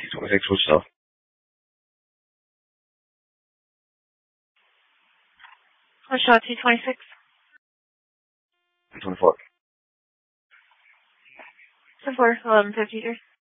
T26, which cell? Wichita, T26. T24. 10-4, 1153.